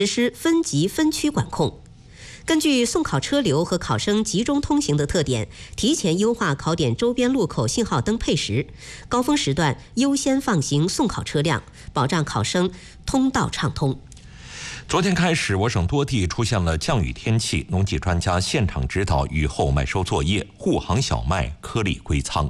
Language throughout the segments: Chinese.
实施分级分区管控。根据送考车流和考生集中通行的特点，提前优化考点周边路口信号灯配时，高峰时段优先放行送考车辆，保障考生通道畅通。 昨天开始，我省多地出现了降雨天气，农技专家现场指导雨后麦收作业，护航小麦颗粒归仓。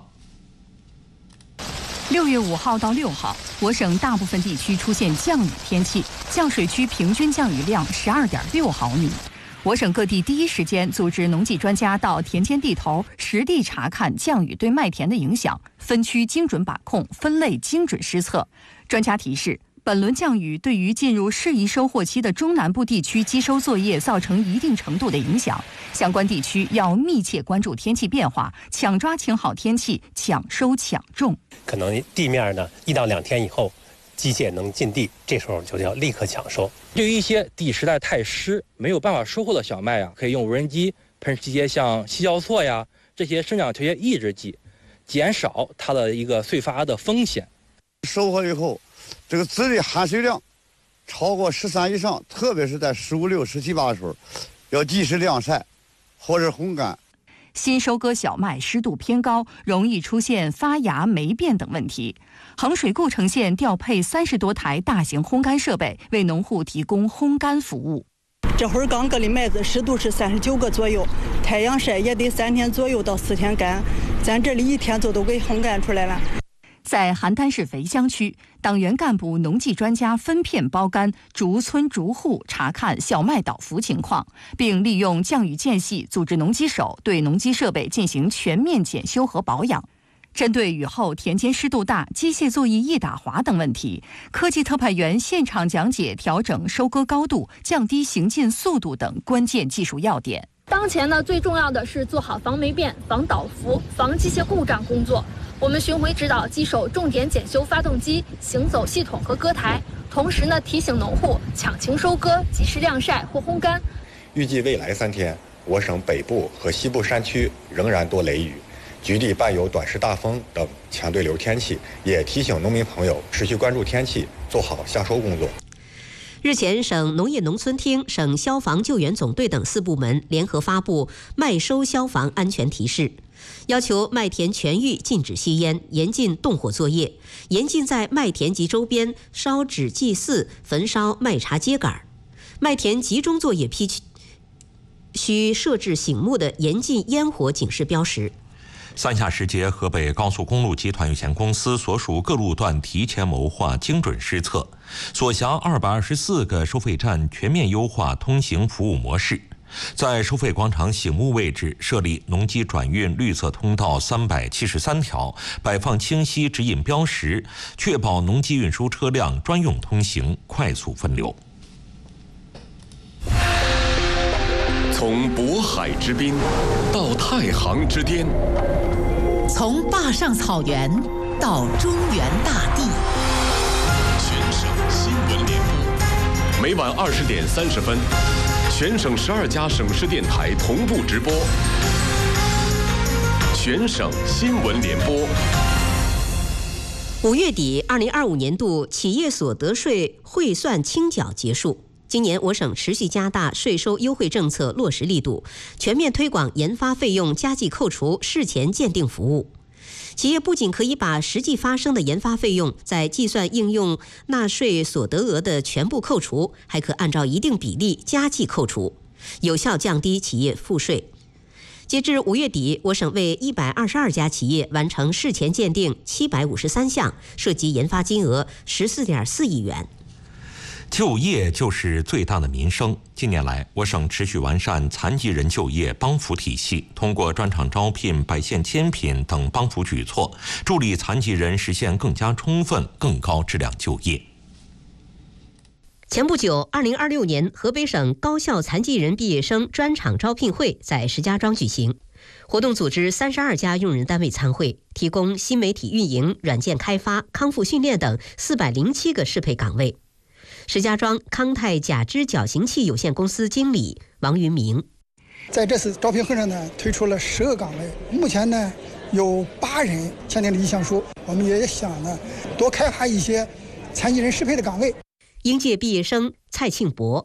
6月5号到6号，我省大部分地区出现降雨天气，降水区平均降雨量12.6毫米。我省各地第一时间组织农技专家到田间地头实地查看降雨对麦田的影响，分区精准把控，分类精准施策。专家提示，本轮降雨对于进入适宜收获期的中南部地区机收作业造成一定程度的影响，相关地区要密切关注天气变化，抢抓晴好天气，抢收抢种。 可能地面呢1到2天以后，机械能进地，这时候就要立刻抢收。 对于一些地实在太湿，没有办法收获的小麦可以用无人机喷一些像硒酵唑呀这些生长调节抑制剂，减少它的一个碎发的风险。 收获以后，这个籽的含水量超过13以上，特别是在15、6、17、8的时候，要及时晾晒或者烘干。 新收割小麦湿度偏高，容易出现发芽霉变等问题。衡水故城县调配30多台大型烘干设备，为农户提供烘干服务。 这会儿刚割的麦子湿度是39个左右，太阳晒也得3天左右到4天干，咱这里1天都给烘干出来了。 在邯郸市肥乡区，党员干部、农技专家分片包干，逐村逐户查看小麦倒伏情况，并利用降雨间隙组织农机手对农机设备进行全面检修和保养。针对雨后田间湿度大、机械作业易打滑等问题，科技特派员现场讲解调整收割高度、降低行进速度等关键技术要点。 当前呢，最重要的是做好防霉变、防倒伏、防机械故障工作。我们巡回指导机手重点检修发动机、行走系统和割台，同时呢提醒农户抢晴收割、及时晾晒或烘干。 预计未来3天，我省北部和西部山区仍然多雷雨，局地伴有短时大风等强对流天气，也提醒农民朋友持续关注天气，做好夏收工作。 日前，省农业农村厅、省消防救援总队等4部门联合发布麦收消防安全提示，要求麦田全域禁止吸烟，严禁动火作业，严禁在麦田及周边烧纸祭祀、焚烧麦茬秸秆。麦田集中作业批需设置醒目的严禁烟火警示标识。 3下时节，河北高速公路集团有限公司所属各路段提前谋划，精准施策，所辖224个收费站全面优化通行服务模式，在收费广场醒目位置设立农机转运绿色通道373条，摆放清晰指引标识，确保农机运输车辆专用通行，快速分流。 从渤海之滨到太行之巅， 从坝上草原到中原大地， 全省新闻联播，每晚20点30分，全省12家省市电台同步直播。全省新闻联播。 5月底，2025年度企业所得税汇算清缴结束。今年我省持续加大税收优惠政策落实力度，全面推广研发费用加计扣除事前鉴定服务。企业不仅可以把实际发生的研发费用在计算应用纳税所得额的全部扣除，还可按照一定比例加计扣除，有效降低企业赋税。截至5月底，我省为122家企业完成事前鉴定753项，涉及研发金额14.4亿元。 就业就是最大的民生。近年来，我省持续完善残疾人就业帮扶体系，通过专场招聘、百县千品等帮扶举措，助力残疾人实现更加充分、更高质量就业。 前不久，2026年河北省高校残疾人毕业生专场招聘会在石家庄举行。活动组织32家用人单位参会，提供新媒体运营、软件开发、康复训练等407个适配岗位。石家庄康泰假肢矫形器有限公司经理王云明， 在这次招聘会上呢，推出了10个岗位，目前呢有8人签订了意向书。我们也想呢多开发一些残疾人适配的岗位。 应届毕业生蔡庆博，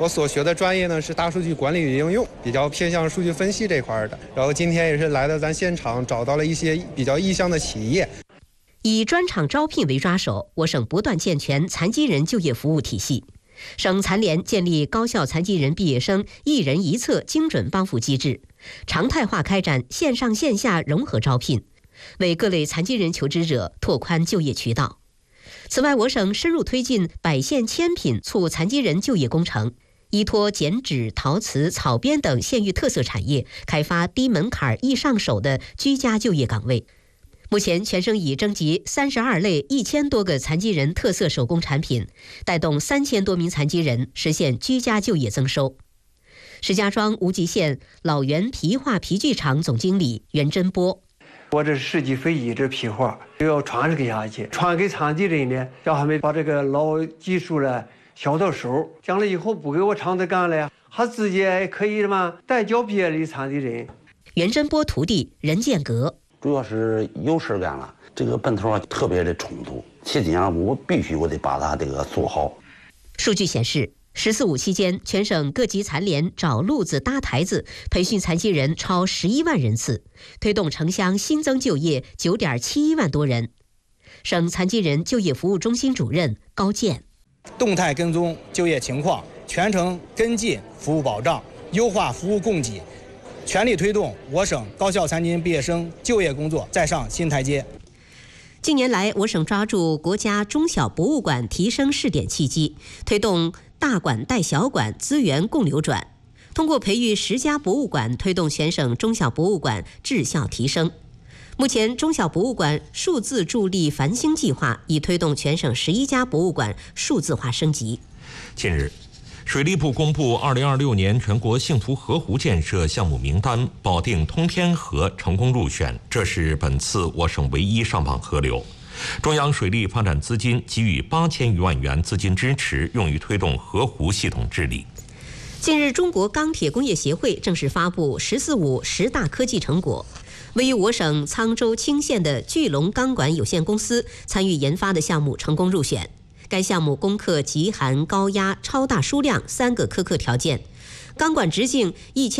我所学的专业呢是大数据管理与应用，比较偏向数据分析这块的。然后今天也是来到咱现场，找到了一些比较意向的企业。 以专场招聘为抓手，我省不断健全残疾人就业服务体系。省残联建立高校残疾人毕业生一人一策精准帮扶机制，常态化开展线上线下融合招聘，为各类残疾人求职者拓宽就业渠道。此外，我省深入推进百县千品促残疾人就业工程，依托剪纸、陶瓷、草编等县域特色产业，开发低门槛易上手的居家就业岗位。目前，全省已征集32类1000多个残疾人特色手工产品，带动3000多名残疾人实现居家就业增收。石家庄无极县老源皮画皮具厂总经理袁真波： 我这设计非遗这皮画要传承下去，传给残疾人呢，让他们把这个老技术呢小到手，将来以后不给我厂子干了呀，他自己可以带教别的残疾人。 袁真波徒弟任建革。 主要是有事干了，这个奔头特别的冲突，期间我必须得把它这个做好。 数据显示，“14五”期间，全省各级残联找路子、搭台子，培训残疾人超11万人次，推动城乡新增就业9.71万多人。省残疾人就业服务中心主任高健： 动态跟踪就业情况，全程跟进服务保障，优化服务供给，全力推动我省高校残疾人毕业生就业工作再上新台阶。 近年来，我省抓住国家中小博物馆提升试点契机，推动大馆带小馆资源共流转，通过培育10家博物馆，推动全省中小博物馆质效提升。目前，中小博物馆数字助力繁星计划已推动全省11家博物馆数字化升级。 近日，水利部公布2026年全国幸福河湖建设项目名单，保定通天河成功入选，这是本次我省唯一上榜河流。中央水利发展资金给予8000余万元资金支持，用于推动河湖系统治理。 近日，中国钢铁工业协会正式发布“14五10大科技成果”。位于我省沧州青县的巨龙钢管有限公司参与研发的项目成功入选。该项目攻克极寒、高压、超大输量3个苛刻条件，钢管直径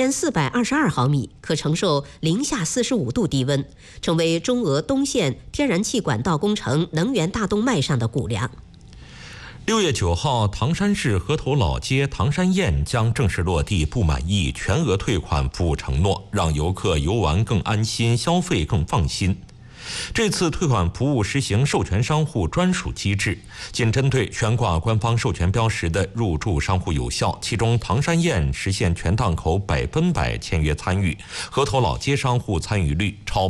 1422毫米，可承受零下45度低温，成为中俄东线天然气管道工程能源大动脉上的骨梁。 6月9号，唐山市河头老街唐山宴将正式落地不满意全额退款服务承诺，让游客游玩更安心，消费更放心。这次退款服务实行授权商户专属机制，仅针对悬挂官方授权标识的入驻商户有效，其中唐山宴实现全档口100%签约参与，河头老街商户参与率超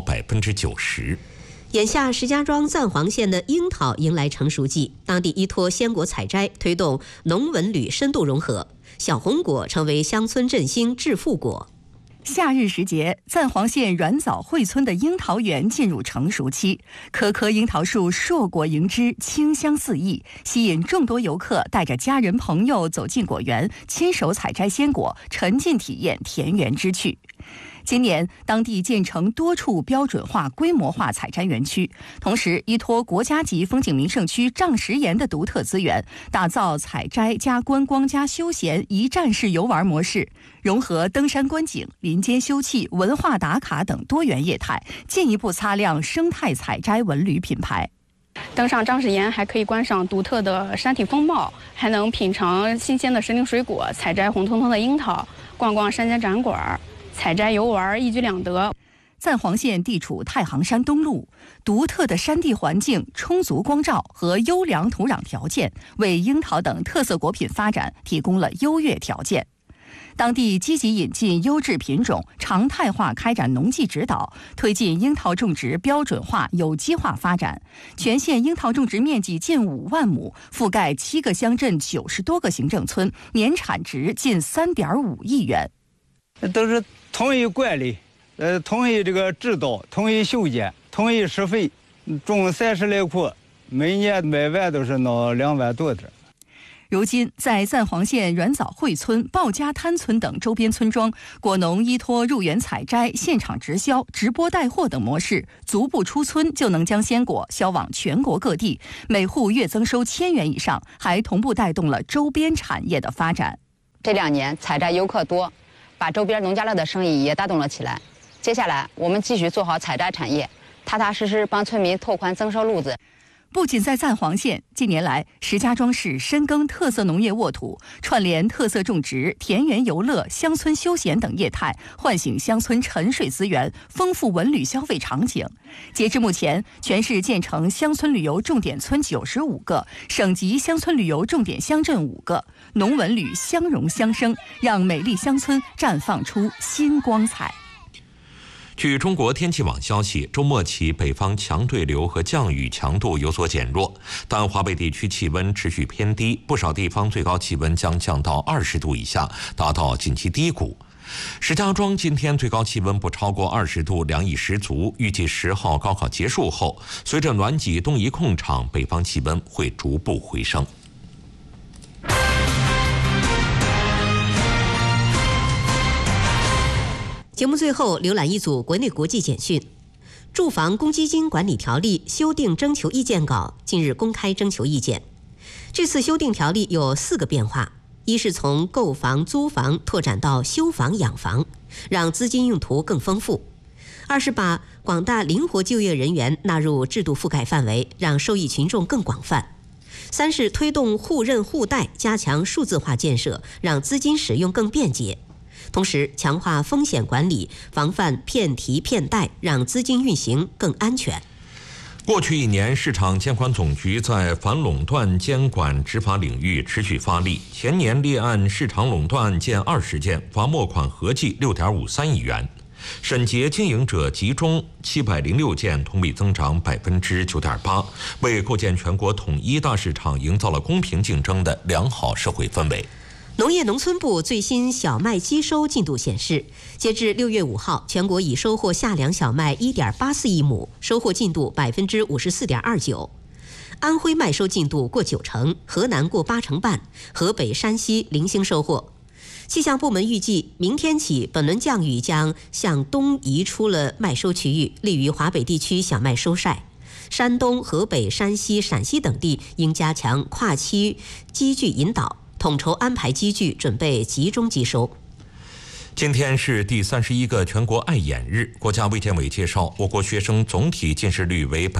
90%。 眼下，石家庄赞煌县的樱桃迎来成熟季，当地依托鲜果采摘，推动农文旅深度融合，小红果成为乡村振兴致富果。 夏日时节，赞煌县软枣汇村的樱桃园进入成熟期，棵棵樱桃树硕果盈枝，清香四溢，吸引众多游客带着家人朋友走进果园，亲手采摘鲜果，沉浸体验田园之趣。今年，当地建成多处标准化、规模化采摘园区，同时依托国家级风景名胜区丈石岩的独特资源，打造采摘加观光加休闲一站式游玩模式，融合登山观景、林间休憩、文化打卡等多元业态，进一步擦亮生态采摘文旅品牌。 登上丈石岩还可以观赏独特的山体风貌，还能品尝新鲜的时令水果，采摘红彤彤的樱桃，逛逛山间展馆，采摘游玩一举两得。 赞煌县地处太行山东麓，独特的山地环境、充足光照和优良土壤条件，为樱桃等特色果品发展提供了优越条件。当地积极引进优质品种，常态化开展农技指导，推进樱桃种植标准化、有机化发展。全县樱桃种植面积近5万亩，覆盖7个乡镇、90多个行政村，年产值近3.5亿元。 都是统一管理，统一这个指导，统一修剪，统一施肥，种30来棵，每年卖完都是那2万多点。 如今，在赞煌县软枣汇村、鲍家滩村等周边村庄，果农依托入园采摘、现场直销、直播带货等模式，足不出村就能将鲜果销往全国各地，每户月增收1000元以上，还同步带动了周边产业的发展。 这2年采摘游客多，把周边农家乐的生意也带动了起来。接下来我们继续做好采摘产业，踏踏实实帮村民拓宽增收路子。 不仅在赞皇县，近年来石家庄市深耕特色农业沃土，串联特色种植、田园游乐、乡村休闲等业态，唤醒乡村沉水资源，丰富文旅消费场景。截至目前，全市建成乡村旅游重点村95个，省级乡村旅游重点乡镇5个，农文旅相融相生，让美丽乡村绽放出新光彩。 据中国天气网消息，周末起北方强对流和降雨强度有所减弱，但华北地区气温持续偏低，不少地方最高气温将降到20度以下，达到近期低谷。石家庄今天最高气温不超过20度，凉意十足。预计10号高考结束后，随着暖挤东移控场，北方气温会逐步回升。 节目最后浏览一组国内国际简讯。住房公积金管理条例修订征求意见稿近日公开征求意见。这次修订条例有4个变化：一是从购房、租房拓展到修房、养房，让资金用途更丰富；二是把广大灵活就业人员纳入制度覆盖范围，让受益群众更广泛；三是推动互认互贷，加强数字化建设，让资金使用更便捷。同时强化风险管理，防范骗提骗贷，让资金运行更安全。 过去1年，市场监管总局在反垄断监管执法领域持续发力，前年立案市场垄断案件20件，罚没款合计6.53亿元，审结经营者集中706件，同比增长9.8%，为构建全国统一大市场营造了公平竞争的良好社会氛围。 农业农村部最新小麦基收进度显示，截至6月5号，全国已收获夏粮小麦1.84亿亩，收获进度54.29%。安徽麦收进度过90%，河南过80%半，河北、山西零星收获。气象部门预计，明天起本轮降雨将向东移出了麦收区域，利于华北地区小麦收晒。山东、河北、山西、陕西等地应加强跨区机具引导，统筹安排机具，准备集中集收。 今天是第31个全国爱眼日，国家卫健委介绍，我国学生总体近视率为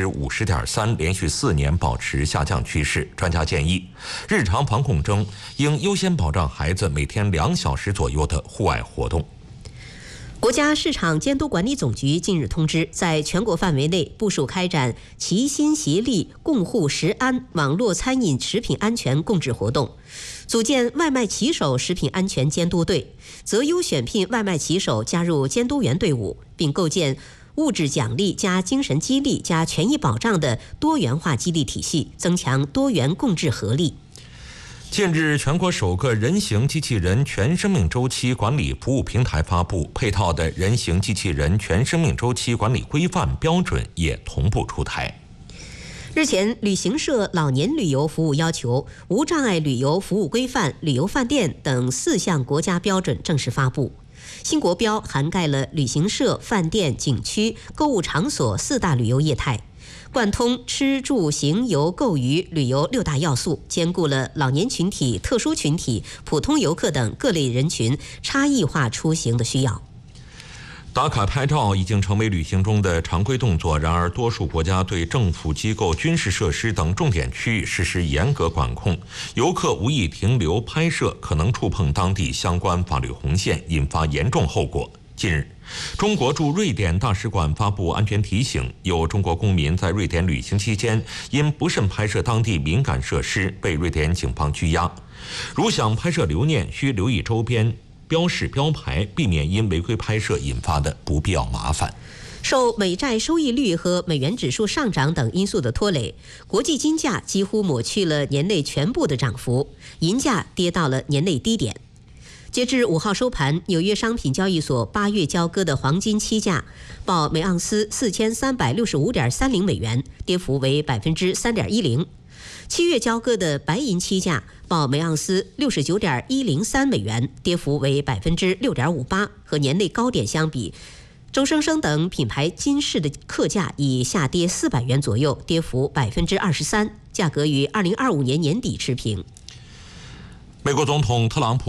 50.3%，连续4年保持下降趋势。专家建议，日常防控中应优先保障孩子每天2小时左右的户外活动。 国家市场监督管理总局近日通知，在全国范围内部署开展齐心协力共护食安网络餐饮食品安全共治活动，组建外卖骑手食品安全监督队，择优选聘外卖骑手加入监督员队伍，并构建物质奖励加精神激励加权益保障的多元化激励体系，增强多元共治合力。 近日，全国首个人形机器人全生命周期管理服务平台发布，配套的人形机器人全生命周期管理规范标准也同步出台。 日前，旅行社老年旅游服务要求、无障碍旅游服务规范、旅游饭店等4项国家标准正式发布。新国标涵盖了旅行社、饭店、景区、购物场所4大旅游业态，贯通吃住行游购娱旅游6大要素，兼顾了老年群体、特殊群体、普通游客等各类人群差异化出行的需要。 打卡拍照已经成为旅行中的常规动作，然而多数国家对政府机构、军事设施等重点区域实施严格管控，游客无意停留拍摄可能触碰当地相关法律红线，引发严重后果。近日，中国驻瑞典大使馆发布安全提醒，有中国公民在瑞典旅行期间因不慎拍摄当地敏感设施，被瑞典警方拘押。如想拍摄留念，需留意周边标示标牌，避免因违规拍摄引发的不必要麻烦。 受美债收益率和美元指数上涨等因素的拖累，国际金价几乎抹去了年内全部的涨幅，银价跌到了年内低点。截至5号收盘，纽约商品交易所8月交割的黄金期价报每盎司4365.30美元，跌幅为3.10%。7月交割的白银期价报每盎司69.103美元，跌幅为6.58%。和年内高点相比，周生生等品牌金饰的客价已下跌400元左右，跌幅23%，价格与2025年年底持平。 美国总统特朗普